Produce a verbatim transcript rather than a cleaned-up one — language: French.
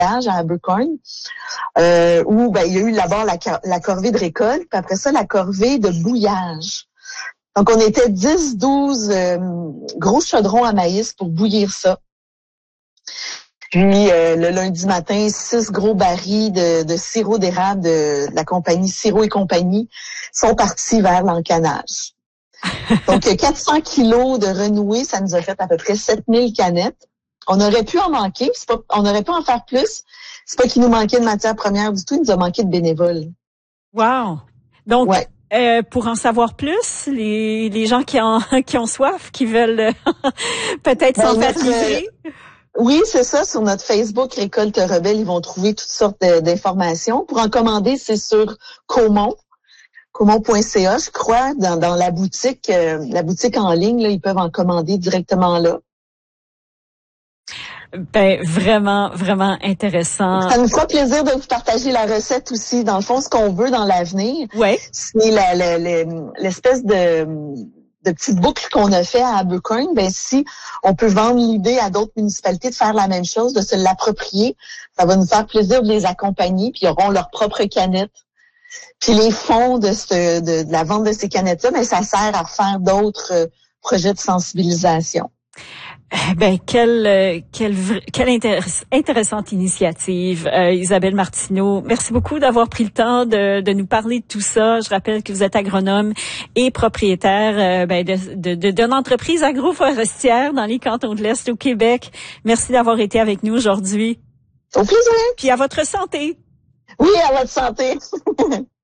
à Abercorn, euh, où ben, il y a eu d'abord la, la corvée de récolte, puis après ça, la corvée de bouillage. Donc, on était dix douze euh, gros chaudrons à maïs pour bouillir ça. Puis, euh, le lundi matin, six gros barils de, de sirop d'érable de, de la compagnie Sirop et compagnie sont partis vers l'encanage. Donc, quatre cents kilos de renouée, ça nous a fait à peu près sept mille canettes. On aurait pu en manquer, c'est pas, on aurait pu en faire plus. C'est pas qu'il nous manquait de matière première du tout, il nous a manqué de bénévoles. Wow! Donc, ouais. euh, pour en savoir plus, les, les gens qui ont, qui ont soif, qui veulent peut-être s'en faire livrer. Oui, c'est ça. Sur notre Facebook Récolte Rebelle, ils vont trouver toutes sortes de, d'informations. Pour en commander, c'est sur Comont. Comont point c a, je crois, dans, dans la boutique, euh, la boutique en ligne, là, ils peuvent en commander directement là. Ben, vraiment, vraiment intéressant. Ça nous fera plaisir de vous partager la recette aussi. Dans le fond, ce qu'on veut dans l'avenir, ouais. c'est la, la, la, l'espèce de, de petite boucle qu'on a fait à Abercorn. Ben, si on peut vendre l'idée à d'autres municipalités de faire la même chose, de se l'approprier, ça va nous faire plaisir de les accompagner, puis ils auront leur propre canette. Puis les fonds de, ce, de, de la vente de ces canettes-là, ben, ça sert à faire d'autres euh, projets de sensibilisation. Ben quelle quelle quelle intéress- intéressante initiative, euh, Isabelle Martineau. Merci beaucoup d'avoir pris le temps de, de nous parler de tout ça. Je rappelle que vous êtes agronome et propriétaire euh, ben de, de, de d'une entreprise agroforestière dans les cantons de l'Est au Québec. Merci d'avoir été avec nous aujourd'hui. Au plaisir. Puis à votre santé. Oui, à votre santé.